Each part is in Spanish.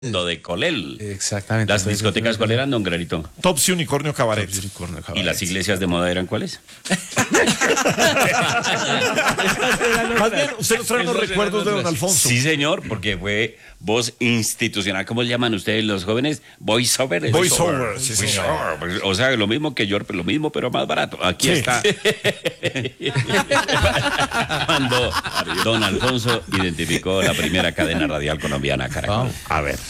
de Colel. Exactamente. ¿Las discotecas cuáles eran, don Granito? Topsy Unicornio Cabaret. ¿Y las iglesias de moda eran cuáles? Más bien, usted nos trae unos recuerdos de don Alfonso. Sí, señor, porque fue voz institucional. ¿Cómo le llaman ustedes los jóvenes? Voiceover. Voiceover, sí, señor. O sea, lo mismo que yo, lo mismo, pero más barato. Aquí Sí. está. Cuando don Alfonso identificó la primera cadena radial colombiana, Caracol. A ver.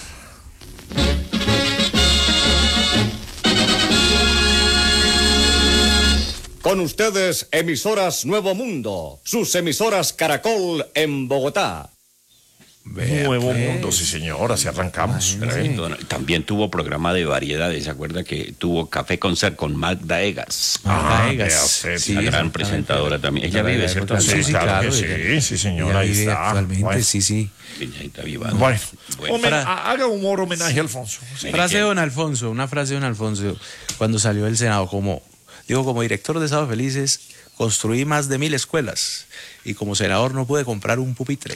Con ustedes, emisoras Nuevo Mundo, sus emisoras Caracol en Bogotá. Nuevo Mundo, sí, señor. Así arrancamos. También tuvo programa de variedades. ¿Se acuerda que tuvo Café Concert con Magda Egas? Vea usted, Sí, La gran exactamente. presentadora también. Ella vive, ¿cierto? Sí, claro que ella- sí, señor. ella Ahí vive está. actualmente, Bueno. sí. Ella está viva. Bueno, Bueno. haga humor, homenaje a Alfonso. Frase de don Alfonso, una frase de don Alfonso cuando salió del Senado, como director de Sábados Felices, construí más de 1000 escuelas y como senador no pude comprar un pupitre.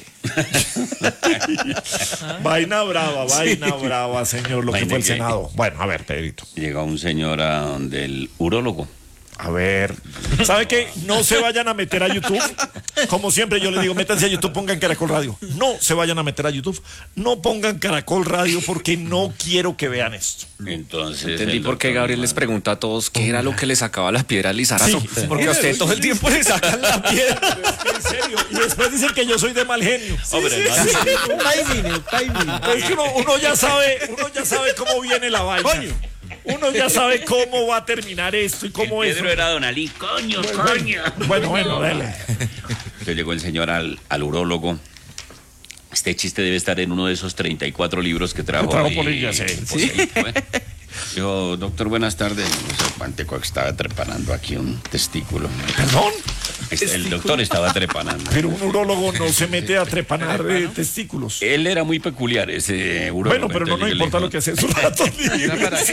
Vaina brava, señor, lo que Vaina fue el que- Senado. Bueno, a ver, Pedrito. Llegó un señor a donde el urólogo. A ver, ¿sabe qué? No se vayan a meter a YouTube. Como siempre yo le digo, métanse a YouTube, pongan Caracol Radio. No se vayan a meter a YouTube. No pongan Caracol Radio porque no quiero que vean esto. Entonces. Entendí el por qué doctor Gabriel les preguntó a todos qué era lo que le sacaba las piedras al Lizarazo. Sí, Porque a usted todo el tiempo le sacan la piedra. En serio. Y después dicen que yo soy de mal genio. Hombre, no, El timing. Es que uno ya sabe cómo viene la vaina. Uno ya sabe cómo va a terminar esto y cómo es. Pedro era don Ali. Coño. Bueno, dale. Entonces llegó el señor al urólogo. Este chiste debe estar en uno de esos 34 libros que trajo. Trajo ahí, Polilla, sí. Bueno. Dijo, doctor, buenas tardes. No sé cuánto que estaba trepanando aquí un testículo. Perdón, El doctor estaba trepanando. pero un urólogo no se mete a trepanar testículos. Él era muy peculiar, ese urólogo. Bueno, pero no nos importa lo que hace en sus ratos libres.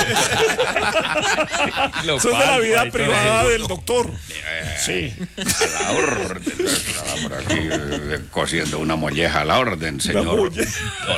Eso es de la vida privada del doctor. Sí. A la orden. Estaba por aquí cosiendo una molleja a la orden, señor. molleja.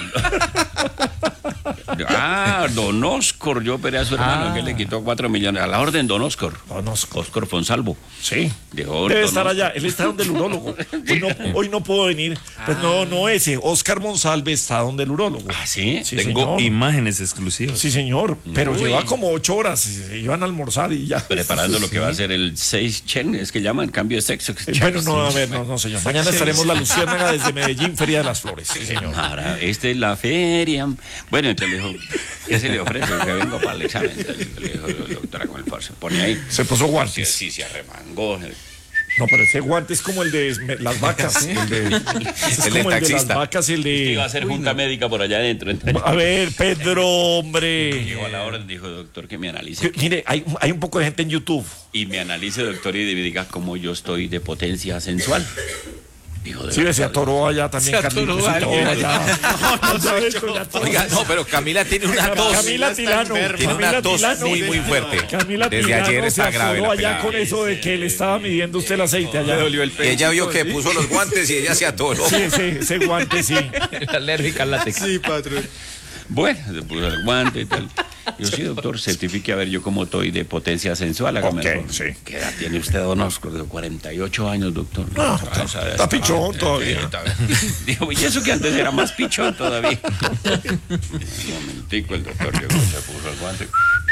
Don Oscar, yo operé a su hermano que le quitó 4 millones. A la orden, don Oscar. Don Oscar. Oscar Fonsalvo. Sí. Dijo, Debe don estar Oscar. allá. Él está donde el urólogo. Hoy no puedo venir. Pues no ese. Oscar Monsalve está donde el urólogo. ¿Ah, sí? Sí, Tengo señor. imágenes exclusivas. Sí, señor. Pero Uy. lleva como 8 horas. Se iban a almorzar y ya. Preparando lo que va a ser el 6 Chen, es que llaman cambio de sexo. Bueno, no, a ver, no, señor. Mañana estaremos la Luciérnaga desde Medellín, Feria de las Flores. Sí, señor. Ahora, esta es la feria. Bueno, entonces le dijo, ¿qué se le ofrece? Que vengo para el examen. Entonces le dijo, doctora, con el par se pone ahí. Se puso guantes. Sí, se arremangó. No, pero ese guante es como el de las vacas. Es El de como el de las taxista. vacas, el Iba a de... hacer junta médica por allá adentro. Entonces, A ver, Pedro, hombre. llegó a la orden, dijo, doctor, que me analice. Mire, hay un poco de gente en YouTube. Y me analice, doctor, y me diga cómo yo estoy de potencia sensual. Dijo, de Sí, se verdad. atoró allá también. Se atoró Carlitos, se alguien atoró allá. allá. Oiga, no, pero Camila tiene una tos. Camila Tilano. Tiene una Camila tos Tilano. muy fuerte. Camila Desde Tilano ayer está se grave atoró la allá pelada. con eso de que le estaba midiendo usted el aceite allá. Y ella vio que puso los guantes y ella se atoró. Sí, ese guante, sí. Alérgica al látex. Sí, patrón. Bueno, se puso el guante y tal. Yo sí, doctor, certifique a ver yo cómo estoy de potencia sensual. Hágame el Ok, favor. sí. ¿Qué edad tiene usted, don Oscar? De 48 años, doctor. No, está pichón todavía. Dijo, y eso que antes era más pichón todavía. Un momentico, el doctor llegó, se puso el guante.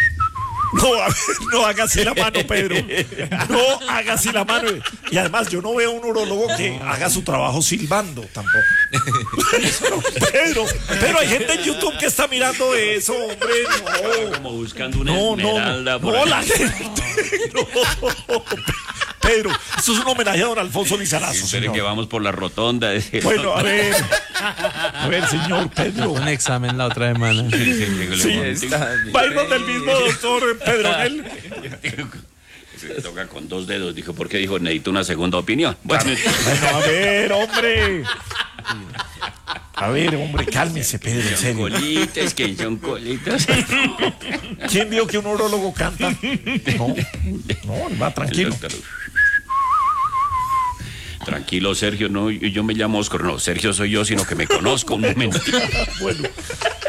No haga así la mano, Pedro. No haga así la mano. Y además, yo no veo un urólogo que haga su trabajo silbando tampoco. Pero hay gente en YouTube que está mirando eso, hombre. No. Como buscando una No, esmeralda por no, ahí. la gente. No. Pedro, esto es un homenaje a don Alfonso Lizarazo, Espere señor. que vamos por la rotonda. Bueno, a ver, señor Pedro. Un examen la otra semana. Sí, va a ir donde el mismo doctor Pedronel. Se toca con 2 dedos, dijo, porque dijo, necesito una segunda opinión. Bueno, Bueno, a ver, hombre, cálmese, Pedro, en son serio. colitas, que son colitas. ¿Quién vio que un urólogo canta? No, va El tranquilo. doctor, Tranquilo, Sergio, no, yo me llamo Oscar. No, Sergio soy yo, sino que me conozco un momento. Bueno.